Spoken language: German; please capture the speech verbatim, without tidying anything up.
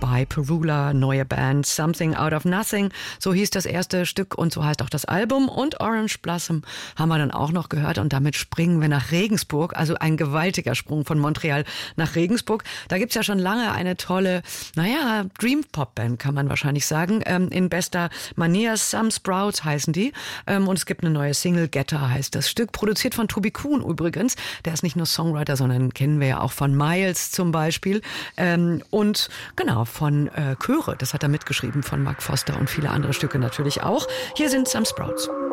bei Perula, neue Band, Something Out of Nothing. So hieß das erste Stück und so heißt auch das Album. Und Orange Blossom haben wir dann auch noch gehört. Und damit springen wir nach Regensburg. Also ein gewaltiger Sprung von Montreal nach Regensburg. Da gibt's ja schon lange eine tolle, naja, Dream-Pop-Band, kann man wahrscheinlich sagen. Ähm, in bester Manier. Some Sprouts heißen die. Ähm, und es gibt eine neue Single, Getter heißt das Stück. Produziert von Tobi Kuhn übrigens. Der ist nicht nur Songwriter, sondern kennen wir ja auch von Miles zum Beispiel. Ähm, und genau, von äh, Chöre. Das hat er mitgeschrieben von Mark Foster und viele andere Stücke natürlich auch. Hier sind Some Sprouts.